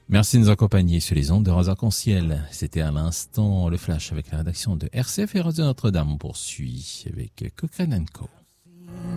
Merci de nous accompagner sur les ondes de Radio Arc-en-Ciel. C'était à l'instant le flash avec la rédaction de RCF et Radio Notre-Dame. On poursuit avec Cochrane & Co.